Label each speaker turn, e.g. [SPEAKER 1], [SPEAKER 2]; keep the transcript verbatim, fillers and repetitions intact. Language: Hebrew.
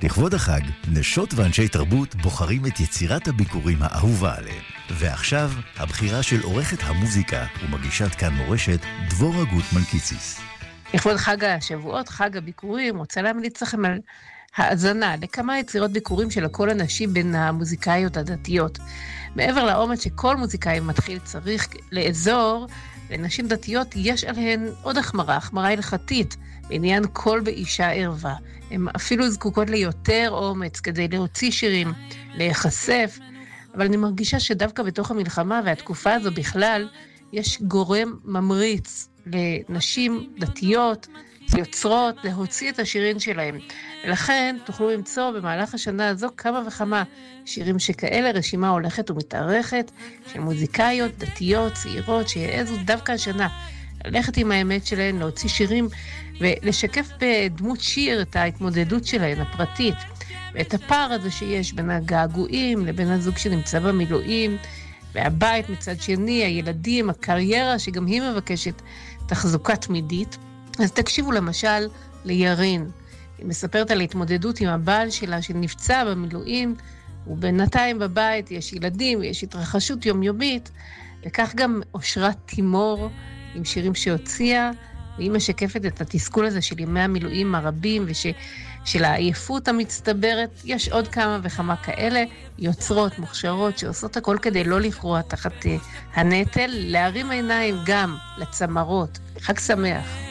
[SPEAKER 1] לכבוד החג, נשות ואנשי תרבות בוחרים את יצירת הביקורים האהובה עליהם. ועכשיו, הבחירה של עורכת המוזיקה ומגישת כאן מורשת, דבורה גוטמן קיציס.
[SPEAKER 2] לכבוד חג השבועות, חג הביקורים, רוצה להמליץ לכם על האזנה לכמה יצירות ביקורים של הקול הנשי בין המוזיקאיות הדתיות. מעבר לאומץ שכל מוזיקאי מתחיל צריך לאזור, לנשים דתיות יש עליהן עוד החמרה, החמרה הלכתית, בעניין קול באישה ערווה. הן אפילו זקוקות ליותר אומץ כדי להוציא שירים, להיחשף, אבל אני מרגישה שדווקא בתוך המלחמה והתקופה הזו בכלל, יש גורם ממריץ לנשים דתיות, יוצרות, להוציא את השירים שלהם. ולכן תוכלו למצוא במהלך השנה הזו כמה וכמה שירים שכאלה, רשימה הולכת ומתארכת של מוזיקאיות, דתיות, צעירות, שיעזו דווקא השנה ללכת עם האמת שלהן, להוציא שירים ולשקף בדמות שיר את ההתמודדות שלהן, הפרטית, ואת הפער הזה שיש בין הגעגועים לבין הזוג שנמצא במילואים, והבית מצד שני, הילדים, הקריירה שגם היא מבקשת תחזוקה תמידית. אז תקשיבו למשל לירין, היא מספרת על התמודדות עם הבעל שלה שנפצע במילואים, ובינתיים בבית יש ילדים, יש התרחשות יומיומית, וכך גם אושרת תימור עם שירים שהוציאה, והיא משקפת את התסכול הזה של ימי המילואים הרבים ושל העייפות המצטברת. יש עוד כמה וכמה כאלה יוצרות, מוכשרות, שעושות הכל כדי לא לכרוע תחת הנטל, להרים עיניים גם לצמרות. חג שמח.